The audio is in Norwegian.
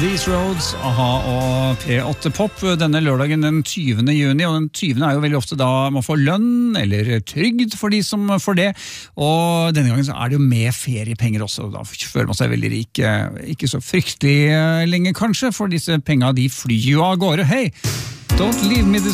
These Roads, AHA og P8 Pop denne lørdagen den 20. juni, og den 20. er jo veldig ofte da man får lønn eller trygd for de som får det, og denne gangen så er det jo med feriepenger også, og da føler man seg veldig rik, ikke så fryktelig lenge kanskje, for disse pengene de flyr jo av gårde. Hei, don't leave me this